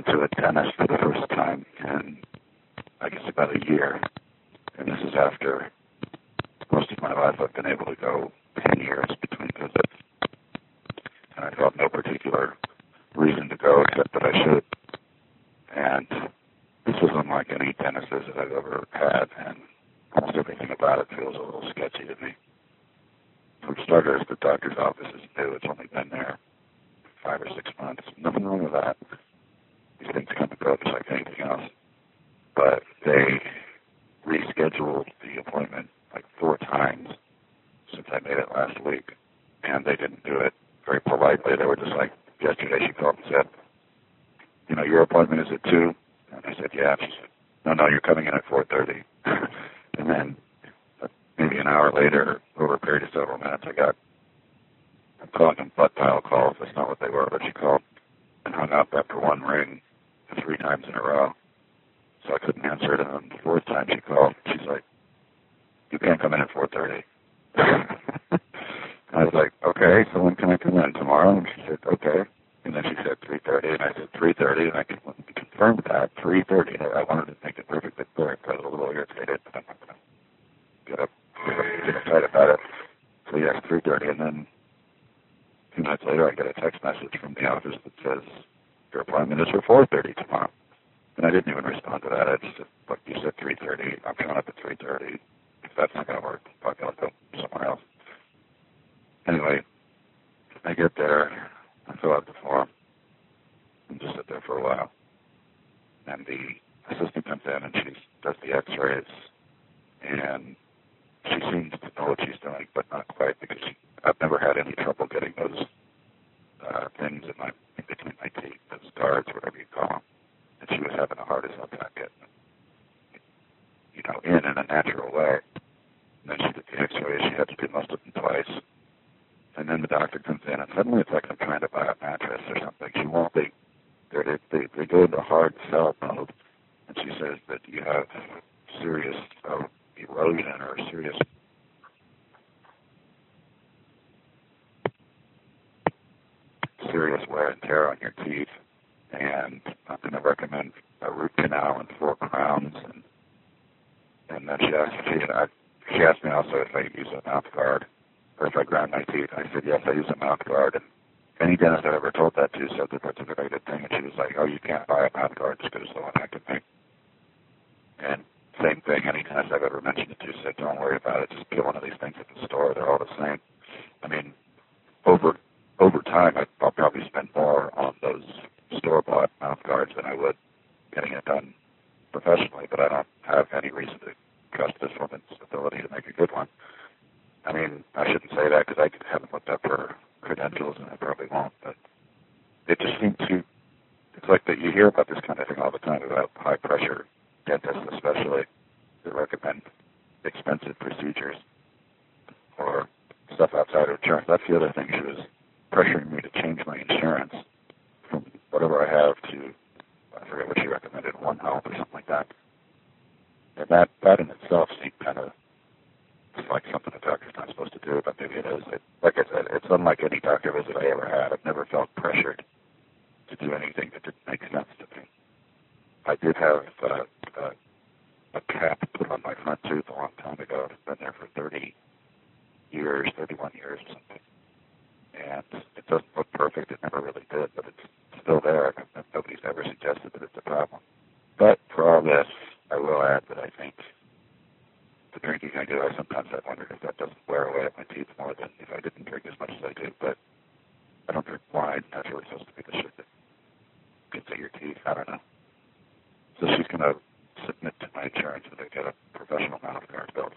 went to a dentist for the first time in, I guess, about a year. And this is after most of my life I've been able to go 10 years between visits. And I felt no particular reason to go except that I should. And this was unlike any dentist visit I've ever had, and almost everything about it feels a little sketchy to me. For starters, the doctor's office is new. It's only been there 5 or 6 months. Nothing wrong with that. These things come and go just like anything else. But they rescheduled the appointment like 4 times since I made it last week, and they didn't do it very politely. They were just like, yesterday she called and said, you know, your appointment is at 2. And I said, yeah. She said, no, you're coming in at 4:30. And then maybe an hour later, over a period of several minutes, I'm calling them butt dial calls. That's not what they were, but she called and hung up after one ring 3 times in a row. So I couldn't answer it. And then the 4th time she called, she's like, you can't come in at 4:30. I was like, okay, so when can I come in? Tomorrow? And she said, okay. And then she said 3:30, and I said 3:30, and I confirmed that, 3:30. I wanted to make it perfectly clear. I was a little irritated, but I'm not going to get uptight about it. So yes, 3:30, and then 2 minutes later I get a text message from the office that says, your appointment is for 4:30 tomorrow. And I didn't even respond to that. I just said, look, you said 3:30. I'm showing up at 3:30. If that's not going to work, I'll go somewhere else. Anyway, I get there, I fill out the form, and just sit there for a while. And the assistant comes in and she does the x-rays, and she seems to know what she's doing, but not quite, because I've never had any trouble getting those things in between my teeth, those guards, whatever you call them. And she was having the hardest time getting them, in a natural way. And then she did the x-rays. She had to do most of them twice. And then the doctor comes in, and suddenly it's like I'm trying to buy a mattress or something. She won't. They go into hard sell mode, and she says that you have serious erosion or serious wear and tear on your teeth, and I'm going to recommend a root canal and 4 crowns. And then she asked me also if I use a mouth guard or if I grind my teeth. I said, yes, I use a mouth guard. And any dentist I've ever told that to said that that's a very good thing. And she was like, oh, you can't buy a mouth guard as good as the one I can make. And same thing, any dentist I've ever mentioned it to said, don't worry about it. Just get one of these things at the store. They're all the same. I mean, over time, I'll probably spend more on those store-bought mouth guards than I would getting it done professionally, but I don't have any reason to trust this woman's ability to make a good one. I mean, I shouldn't say that because I haven't looked up her credentials, and I probably won't, but it just seems it's like that you hear about this kind of thing all the time about high-pressure dentists especially that recommend expensive procedures or stuff outside of insurance. That's the other thing. She was pressuring me to change my insurance from whatever I have to, I forget what she recommended, One Health or something like that. And that in itself seemed kind of like something a doctor's not supposed to do, but maybe it is. Like I said, it's unlike any doctor visit I ever had. I've never felt pressured to do anything that didn't make sense to me. I did have a cap put on my front tooth a long time ago. It's been there for 31 years or something. And it doesn't look perfect. It never really did, but it's still there. Nobody's ever suggested that it's a problem. But for all this, I will add that I think the drinking I do, I sometimes have wondered if that doesn't wear away at my teeth more than if I didn't drink as much as I do. But I don't drink wine. That's really supposed to be the shit that gets at your teeth. I don't know. So she's going to submit to my insurance that I get a professional mouth guard built.